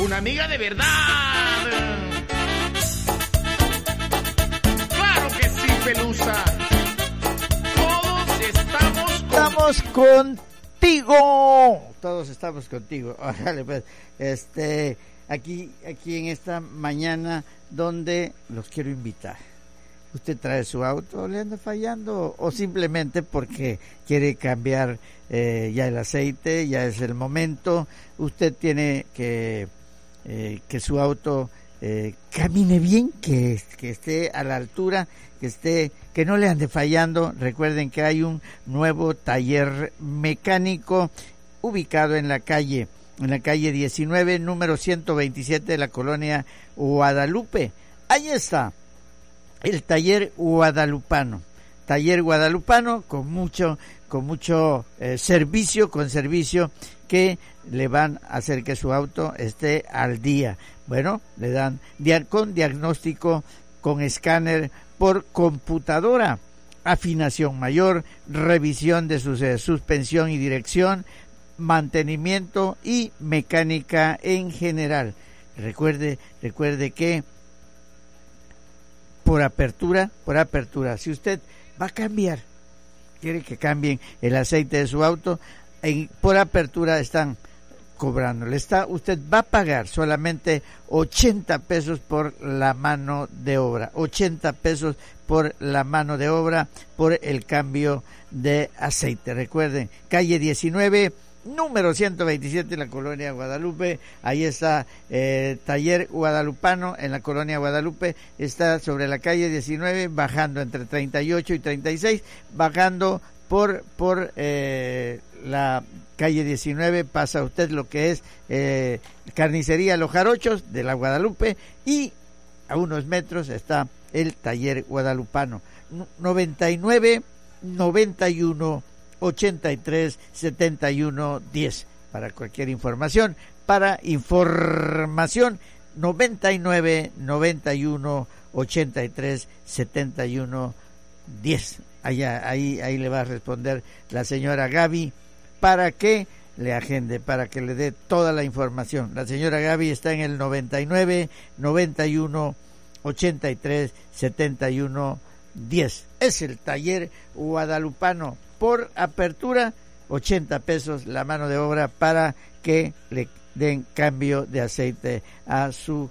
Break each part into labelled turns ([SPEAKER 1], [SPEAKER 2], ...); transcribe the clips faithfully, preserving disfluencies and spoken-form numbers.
[SPEAKER 1] una amiga de verdad. Claro que sí, Pelusa. Todos estamos con...
[SPEAKER 2] Estamos contigo. Todos estamos contigo. Órale, pues, este, aquí, aquí en esta mañana donde los quiero invitar. ¿Usted trae su auto, le anda fallando o simplemente porque quiere cambiar eh, ya el aceite, ya es el momento? Usted tiene que eh, que su auto eh, camine bien, que, que esté a la altura, que esté, que no le ande fallando. Recuerden que hay un nuevo taller mecánico ubicado en la calle, en la calle diecinueve, número ciento veintisiete de la colonia Guadalupe. Ahí está. El taller guadalupano, taller guadalupano con mucho, con mucho eh, servicio, con servicio que le van a hacer que su auto esté al día. Bueno, le dan dia- con diagnóstico, con escáner por computadora, afinación mayor, revisión de su eh, suspensión y dirección, mantenimiento y mecánica en general. Recuerde, recuerde que por apertura, por apertura, si usted va a cambiar, quiere que cambien el aceite de su auto, en, por apertura están cobrándole. Está, usted va a pagar solamente ochenta pesos por la mano de obra, ochenta pesos por la mano de obra por el cambio de aceite. Recuerden, calle diecinueve, número ciento veintisiete en la colonia Guadalupe. Ahí está eh, taller guadalupano en la colonia Guadalupe. Está sobre la calle diecinueve, bajando entre treinta y ocho y treinta y seis, bajando por por eh, la calle diecinueve, pasa usted lo que es eh, carnicería Los Jarochos de la Guadalupe, y a unos metros está el taller guadalupano. noventa y nueve, noventa y uno, ochenta y tres, setenta y uno, diez. Para cualquier información, para información, noventa y nueve, noventa y uno, ochenta y tres, setenta y uno, diez. Allá, ahí, ahí le va a responder la señora Gaby para que le agende, para que le dé toda la información. La señora Gaby está en el noventa y nueve, noventa y uno, ochenta y tres, setenta y uno, diez. Es el taller guadalupano. Por apertura, ochenta pesos la mano de obra para que le den cambio de aceite a su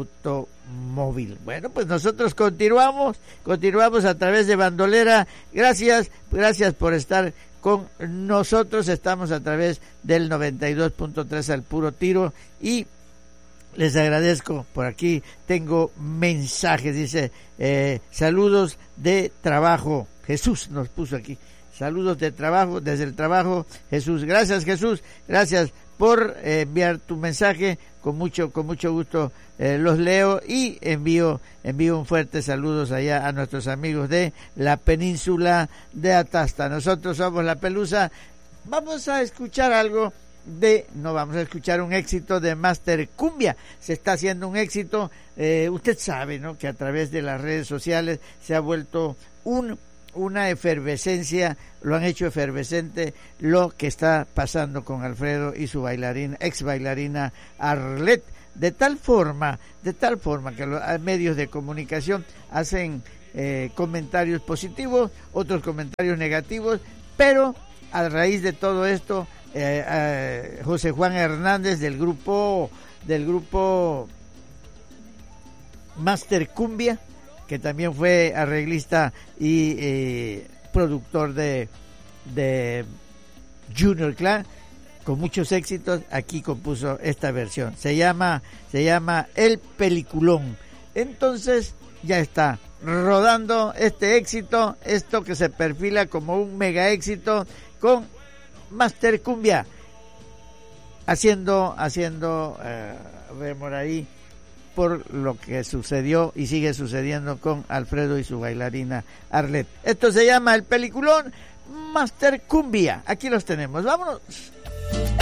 [SPEAKER 2] automóvil. Bueno, pues nosotros continuamos, continuamos a través de Bandolera. Gracias, gracias por estar con nosotros. Estamos a través del noventa y dos punto tres al puro tiro y les agradezco. Por aquí tengo mensajes, dice, eh, saludos de trabajo. Jesús nos puso aquí. Saludos de trabajo, desde el trabajo, Jesús. Gracias, Jesús. Gracias por eh, enviar tu mensaje. Con mucho, con mucho gusto eh, los leo y envío, envío un fuerte saludos allá a nuestros amigos de la península de Atasta. Nosotros somos La Pelusa. Vamos a escuchar algo de, no vamos a escuchar un éxito de Master Cumbia. Se está haciendo un éxito. Eh, usted sabe, ¿no?, que a través de las redes sociales se ha vuelto un una efervescencia, lo han hecho efervescente lo que está pasando con Alfredo y su bailarina, ex bailarina Arlet, de tal forma, de tal forma que los medios de comunicación hacen eh, comentarios positivos, otros comentarios negativos, pero a raíz de todo esto, eh, eh, José Juan Hernández del grupo, del grupo Master Cumbia, que también fue arreglista y eh, productor de, de Junior Clan, con muchos éxitos, aquí compuso esta versión. Se llama, se llama El Peliculón. Entonces ya está rodando este éxito, esto que se perfila como un mega éxito con Master Cumbia, haciendo, haciendo, eh, vemos ahí, por lo que sucedió y sigue sucediendo con Alfredo y su bailarina Arlet. Esto se llama El Peliculón, Master Cumbia. Aquí los tenemos. Vámonos.